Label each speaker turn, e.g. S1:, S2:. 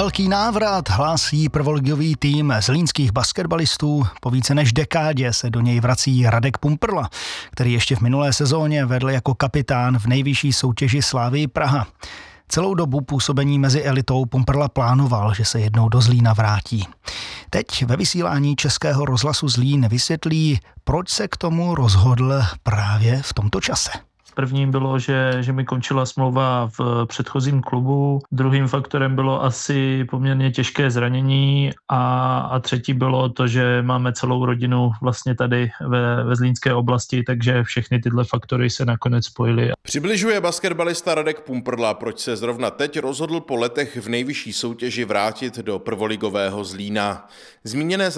S1: Velký návrat hlásí prvoligový tým zlínských basketbalistů. Po více než dekádě se do něj vrací Radek Pumprla, který ještě v minulé sezóně vedl jako kapitán v nejvyšší soutěži Slavii Praha. Celou dobu působení mezi elitou Pumprla plánoval, že se jednou do Zlína vrátí. Teď ve vysílání Českého rozhlasu Zlín vysvětlí, proč se k tomu rozhodl právě v tomto čase.
S2: Prvním bylo, že mi končila smlouva v předchozím klubu. Druhým faktorem bylo asi poměrně těžké zranění a třetí bylo to, že máme celou rodinu vlastně tady ve zlínské oblasti, takže všechny tyhle faktory se nakonec spojily.
S3: Přibližuje basketbalista Radek Pumprla, proč se zrovna teď rozhodl po letech v nejvyšší soutěži vrátit do prvoligového Zlína. Zmíněné